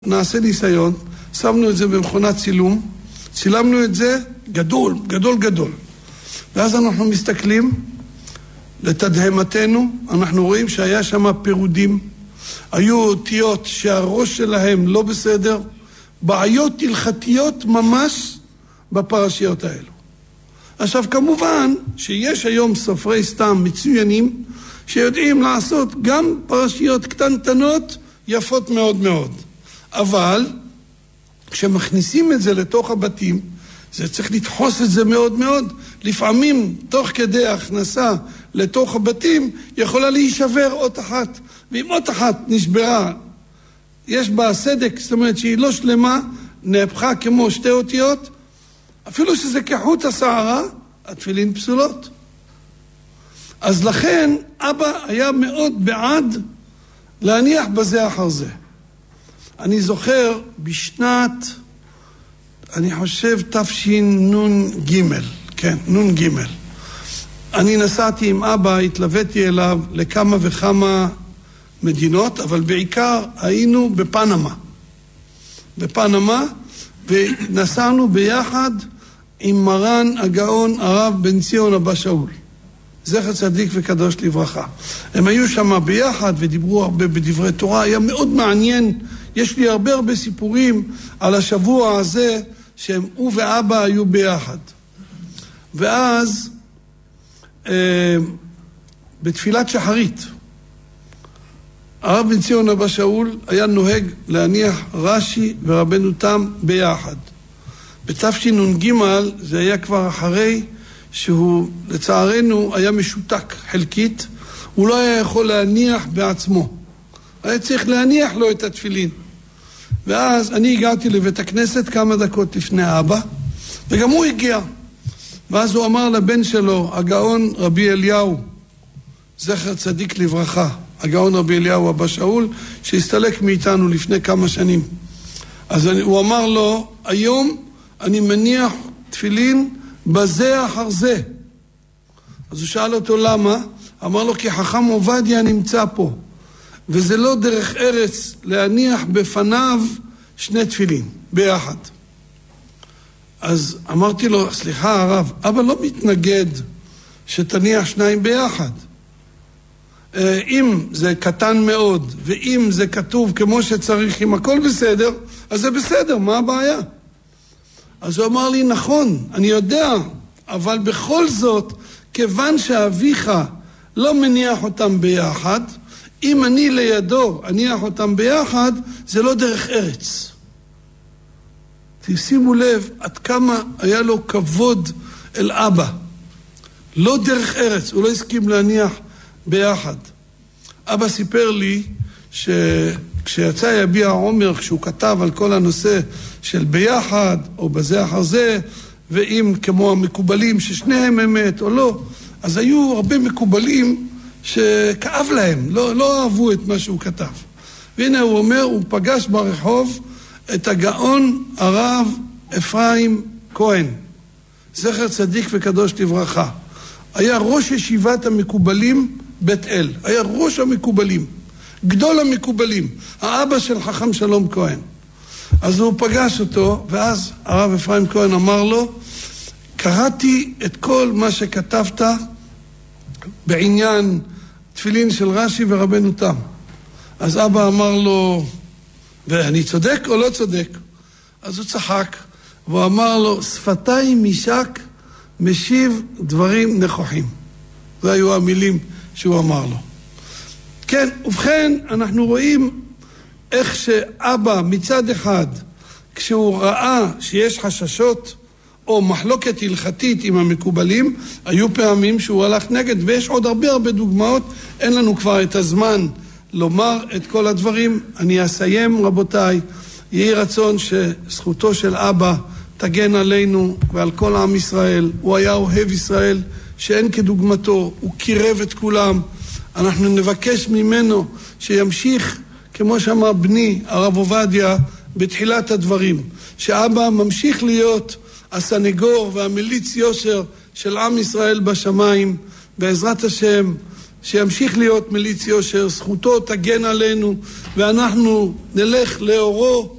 נעשה ניסיון, שמנו את זה במכונת צילום, צילמנו את זה גדול, גדול, גדול. ואז אנחנו מסתכלים, לתדהמתנו, אנחנו רואים שהיה שם פירודים, היו אותיות שהראש שלהם לא בסדר, בעיות הלכתיות ממש בפרשיות האלו. עכשיו כמובן שיש היום סופרי סתם מצוינים, שיודעים לעשות גם פרשיות קטנטנות יפות מאוד מאוד. אבל כשמכניסים את זה לתוך הבתים, זה צריך לדחוס את זה מאוד מאוד. לפעמים, תוך כדי הכנסה לתוך הבתים, יכולה להישבר אות אחת. ואם אות אחת נשברה, יש בה סדק, זאת אומרת שהיא לא שלמה, נהפכה כמו שתי אותיות, אפילו שזה כחוט השערה, התפילין פסולות. אז לכן, אבא היה מאוד בעד להניח בזה אחר זה. אני זוכר בשנת, אני חושב תשנ"ג, כן, נ"ג. אני נסעתי עם אבא, התלוויתי אליו לכמה וכמה מדינות, אבל בעיקר היינו בפנמה, ונסענו ביחד עם מרן הגאון הרב בן ציון אבא שאול. זכר צדיק וקדוש לברכה. הם היו שם ביחד ודיברו הרבה בדברי תורה, היה מאוד מעניין. יש לי הרבה סיפורים על השבוע הזה שהם הוא ואבא היו ביחד. ואז בתפילת שחרית הרב בן ציון אבא שאול היה נוהג להניח רש"י ורבנו תם ביחד. בתשנ"ג זה היה כבר אחרי שהוא לצערנו היה משותק חלקית, הוא לא היה יכול להניח בעצמו, היה צריך להניח לו את התפילין. ואז אני הגעתי לבית הכנסת כמה דקות לפני אבא, וגם הוא הגיע. ואז הוא אמר לבן שלו, הגאון רבי אליהו, זכר צדיק לברכה, הגאון רבי אליהו אבא שאול, שהסתלק מאיתנו לפני כמה שנים. אז הוא אמר לו, היום אני מניח תפילין בזה אחר זה. אז הוא שאל אותו למה? אמר לו, כי חכם עובדיה נמצא פה, וזה לא דרך ארץ להניח בפניו שני תפילין ביחד. אז אמרתי לו, סליחה הרב, אבא לא מתנגד שתניח שניים ביחד. אם זה קטן מאוד, ואם זה כתוב כמו שצריך, אם הכל בסדר, אז זה בסדר, מה הבעיה? אז הוא אמר לי, נכון, אני יודע, אבל בכל זאת, כיוון שאביך לא מניח אותם ביחד, אם אני לידו אניח אותם ביחד, זה לא דרך ארץ. תשימו לב עד כמה היה לו כבוד אל אבא. לא דרך ארץ, הוא לא הסכים להניח ביחד. אבא סיפר לי שכשיצא יביע עומר, כשהוא כתב על כל הנושא של ביחד או בזה אחר זה, ואם כמו המקובלים ששניהם אמת או לא, אז היו הרבה מקובלים שכאב להם, לא אהבו את מה שהוא כתב. והנה הוא אומר, הוא פגש ברחוב את הגאון הרב אפרים כהן, זכר צדיק וקדוש לברכה. היה ראש ישיבת המקובלים בית אל, היה ראש המקובלים, גדול המקובלים, האבא של חכם שלום כהן. אז הוא פגש אותו, ואז הרב אפרים כהן אמר לו, קראתי את כל מה שכתבת בעניין תפילין של רש"י ורבנו תם. אז אבא אמר לו, ואני צודק או לא צודק? אז הוא צחק, והוא אמר לו, שפתיי משק משיב דברים נכוחים. זה היו המילים שהוא אמר לו. כן, ובכן, אנחנו רואים איך שאבא מצד אחד, כשהוא ראה שיש חששות או מחלוקת הלכתית עם המקובלים, היו פעמים שהוא הלך נגד, ויש עוד הרבה דוגמאות, אין לנו כבר את הזמן לומר את כל הדברים. אני אסיים רבותיי, יהי רצון שזכותו של אבא תגן עלינו ועל כל עם ישראל. הוא היה אוהב ישראל שאין כדוגמתו, הוא קירב את כולם. אנחנו נבקש ממנו שימשיך, כמו שאמר בני הרב עובדיה בתחילת הדברים, שאבא ממשיך להיות הסנגור והמליץ יושר של עם ישראל בשמיים, בעזרת השם, שימשיך להיות מליץ יושר, זכותו תגן עלינו ואנחנו נלך לאורו